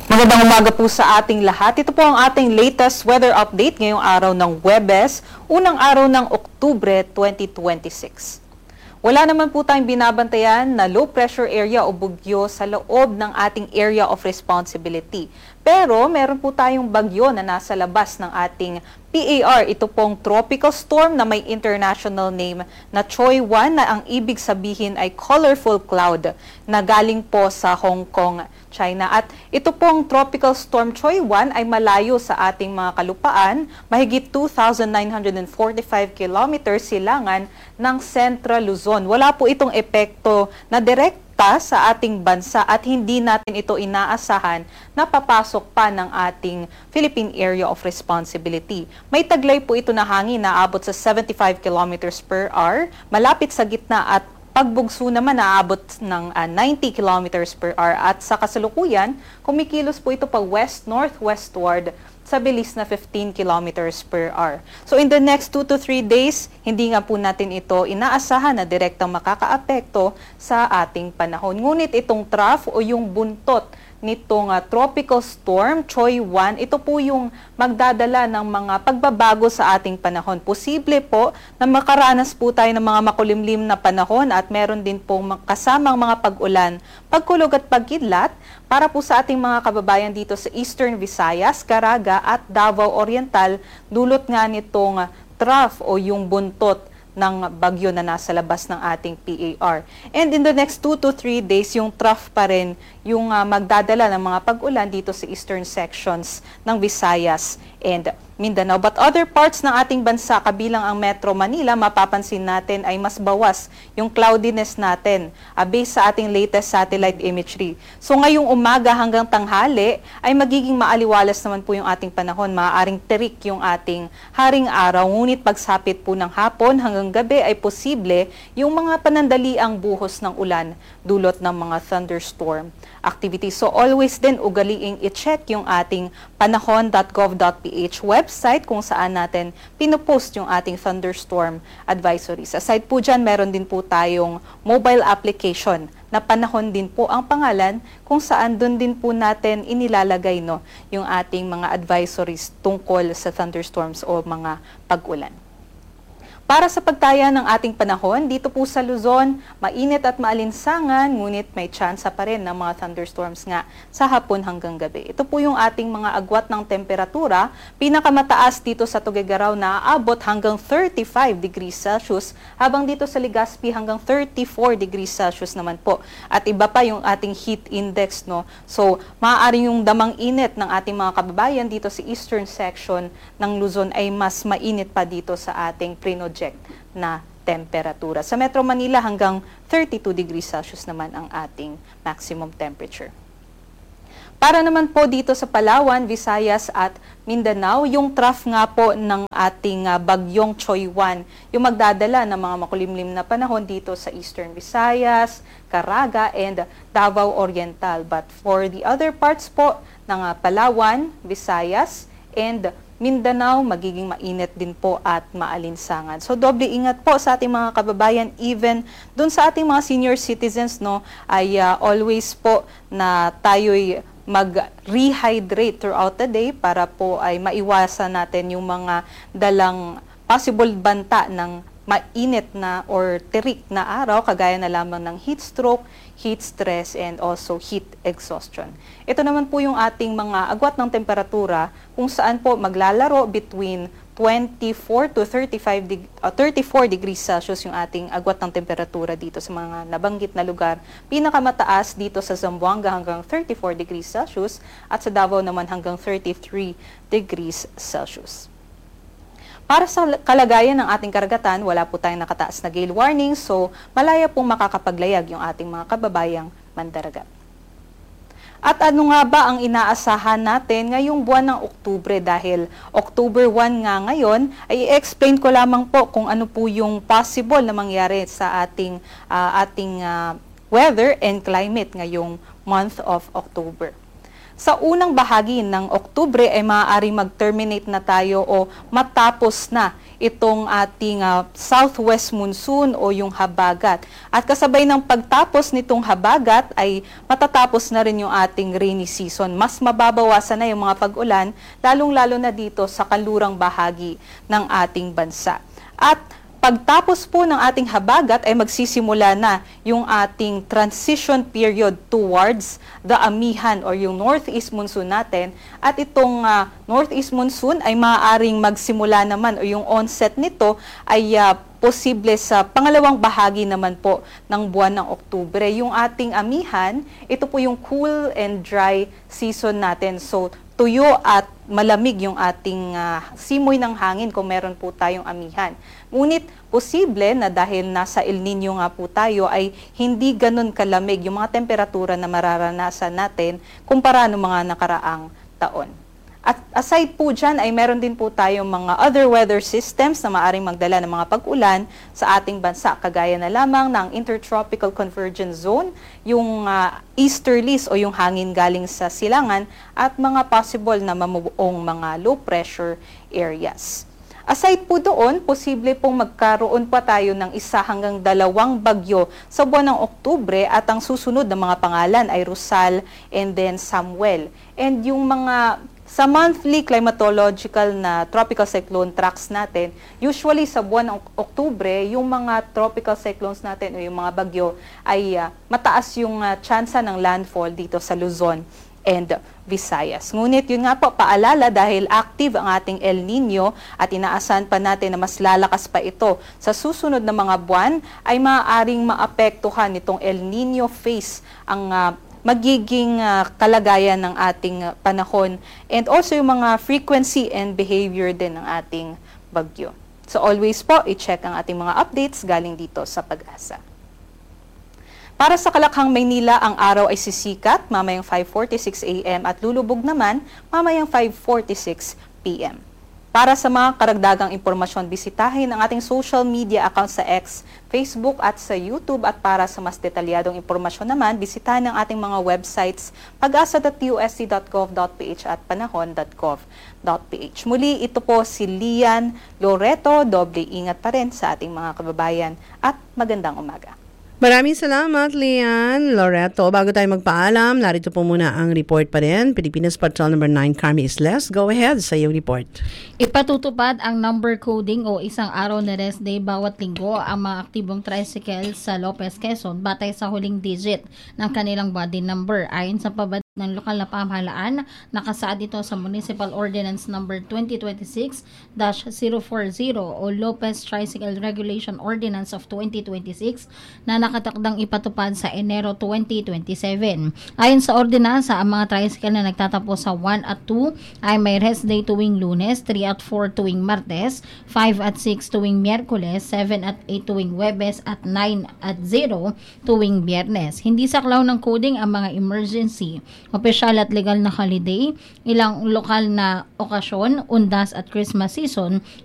Magandang umaga po sa ating lahat. Ito po ang ating latest weather update ngayong araw ng Huwebes, unang araw ng Oktubre 2026. Wala naman po tayong binabantayan na low pressure area o bagyo sa loob ng ating area of responsibility. Pero meron po tayong bagyo na nasa labas ng ating PAR. Ito pong tropical storm na may international name na Choi 1 na ang ibig sabihin ay colorful cloud na galing po sa Hong Kong, China. At ito pong tropical storm Choi 1 ay malayo sa ating mga kalupaan, mahigit 2,945 kilometers silangan ng Central Luzon. Wala po itong epekto na direkta sa ating bansa at hindi natin ito inaasahan na papasok pa ng ating Philippine Area of Responsibility. May taglay po ito na hangin na abot sa 75 kilometers per hour, malapit sa gitna at pagbugso naman naabot ng 90 kilometers per hour at sa kasalukuyan, kumikilos po ito pa west-northwestward sa bilis na 15 kilometers per hour. So in the next 2 to 3 days, hindi nga po natin ito inaasahan na direktang makakaapekto sa ating panahon. Ngunit itong trough o yung buntot nitong tropical storm, Choi 1, ito po yung magdadala ng mga pagbabago sa ating panahon. Posible po na makaranas po tayo ng mga makulimlim na panahon at meron din po kasamang mga pag-ulan, pagkulog at pagkidlat para po sa ating mga kababayan dito sa Eastern Visayas, Caraga at Davao Oriental, dulot nga nitong trough o yung buntot ng bagyo na nasa labas ng ating PAR. And in the next 2 to 3 days, yung trough pa rin yung magdadala ng mga pag-ulan dito sa eastern sections ng Visayas and Mindanao. But other parts ng ating bansa, kabilang ang Metro Manila, mapapansin natin ay mas bawas yung cloudiness natin based sa ating latest satellite imagery. So ngayong umaga hanggang tanghali ay magiging maaliwalas naman po yung ating panahon. Maaaring terik yung ating haring araw. Ngunit pagsapit po ng hapon hanggang gabi ay posible yung mga panandaliang buhos ng ulan dulot ng mga thunderstorm activity. So always din ugaliing i-check yung ating panahon.gov.ph website kung saan natin pinupost yung ating thunderstorm advisories. Aside po dyan, meron din po tayong mobile application na Panahon din po ang pangalan kung saan doon din po natin inilalagay yung ating mga advisories tungkol sa thunderstorms o mga pag-ulan. Para sa pagtaya ng ating panahon, dito po sa Luzon, mainit at maalinsangan, ngunit may tsansa pa rin ng mga thunderstorms nga sa hapon hanggang gabi. Ito po yung ating mga agwat ng temperatura, pinakamataas dito sa Tuguegarao na aabot hanggang 35 degrees Celsius, habang dito sa Legazpi hanggang 34 degrees Celsius naman po. At iba pa yung ating heat index, So, maaari yung damang init ng ating mga kababayan dito sa eastern section ng Luzon ay mas mainit pa dito sa ating project na temperatura. Sa Metro Manila hanggang 32 degrees Celsius naman ang ating maximum temperature. Para naman po dito sa Palawan, Visayas at Mindanao, yung trough nga po ng ating bagyong Choi 1, yung magdadala ng mga makulimlim na panahon dito sa Eastern Visayas, Caraga and Davao Oriental. But for the other parts po ng Palawan, Visayas and Mindanao, magiging mainit din po at maalinsangan. So doble ingat po sa ating mga kababayan, even dun sa ating mga senior citizens, ay always po na tayo'y mag-rehydrate throughout the day para po ay maiwasan natin yung mga dalang possible banta ng mainit na or terik na araw, kagaya na lamang ng heat stroke, heat stress, and also heat exhaustion. Ito naman po yung ating mga agwat ng temperatura kung saan po maglalaro between 24 to 34 degrees Celsius yung ating agwat ng temperatura dito sa mga nabanggit na lugar. Pinakamataas dito sa Zamboanga hanggang 34 degrees Celsius at sa Davao naman hanggang 33 degrees Celsius. Para sa kalagayan ng ating karagatan, wala po tayong nakataas na gale warning, so malaya pong makakapaglayag yung ating mga kababayang mandaragat. At ano nga ba ang inaasahan natin ngayong buwan ng Oktubre? Dahil October 1 nga ngayon, ay i-explain ko lamang po kung ano po yung possible na mangyari sa ating weather and climate ngayong month of October. sa unang bahagi ng Oktubre ay maaaring mag-terminate na tayo o matapos na itong ating southwest monsoon o yung habagat. At kasabay ng pagtapos nitong habagat ay matatapos na rin yung ating rainy season. Mas mababawasan na yung mga pag-ulan, lalong-lalo na dito sa kanlurang bahagi ng ating bansa. At pagtapos po ng ating habagat ay magsisimula na yung ating transition period towards the amihan or yung northeast monsoon natin. At itong northeast monsoon ay maaaring magsimula naman o yung onset nito ay posible sa pangalawang bahagi naman po ng buwan ng Oktubre. Yung ating amihan, ito po yung cool and dry season natin. So, tuyo at malamig yung ating simoy ng hangin kung meron po tayong amihan. Ngunit posible na dahil nasa El Nino nga po tayo ay hindi ganun kalamig yung mga temperatura na mararanasan natin kumpara ng mga nakaraang taon. At aside po dyan ay meron din po tayong mga other weather systems na maaaring magdala ng mga pag-ulan sa ating bansa. Kagaya na lamang ng Intertropical Convergence Zone, yung easterlies o yung hangin galing sa silangan at mga possible na mamubuong mga low pressure areas. Aside po doon, posible pong magkaroon pa tayo ng 1 hanggang 2 bagyo sa buwan ng Oktubre at ang susunod na mga pangalan ay Rosal and then Samuel. And yung mga sa monthly climatological na tropical cyclone tracks natin, usually sa buwan ng Oktubre, yung mga tropical cyclones natin o yung mga bagyo ay mataas yung tsansa ng landfall dito sa Luzon and Visayas. Ngunit yun nga po, paalala dahil active ang ating El Nino at inaasahan pa natin na mas lalakas pa ito sa susunod na mga buwan, ay maaaring maapektuhan itong El Nino phase ang magiging kalagayan ng ating panahon and also yung mga frequency and behavior din ng ating bagyo. So always po, i-check ang ating mga updates galing dito sa Pag-asa. Para sa Kalakhang, Maynila, ang araw ay sisikat mamayang 5:46 a.m. at lulubog naman mamayang 5:46 p.m. Para sa mga karagdagang impormasyon, bisitahin ang ating social media account sa X, Facebook at sa YouTube. At para sa mas detalyadong impormasyon naman, bisitahin ang ating mga websites pag-asa.usc.gov.ph at panahon.gov.ph. Muli, ito po si Lian Loreto. Doble ingat pa rin sa ating mga kababayan at magandang umaga. Maraming salamat, Lian Loreto. Bago tayo magpaalam, narito po muna ang report pa rin. Pilipinas Patrol Number 9, Carmi Isles. Go ahead sa iyong report. Ipatutupad ang number coding o isang araw na rest day bawat linggo ang mga aktibong tricycle sa Lopez, Quezon batay sa huling digit ng kanilang body number. Ayon sa pabad ng lokal na pamahalaan, nakasaad ito sa Municipal Ordinance Number 2026-040 o Lopez Tricycle Regulation Ordinance of 2026 na nakatakdang ipatupad sa Enero 2027. Ayon sa ordinansa, ang mga tricycle na nagtatapos sa 1 at 2 ay may rest day tuwing Lunes, 3 at 4 tuwing Martes, 5 at 6 tuwing Miyerkules, 7 at 8 tuwing Huwebes at 9 at 0 tuwing Biyernes. Hindi saklaw ng coding ang mga emergency, opisyal at legal na holiday, ilang lokal na okasyon, undas at Christmas season,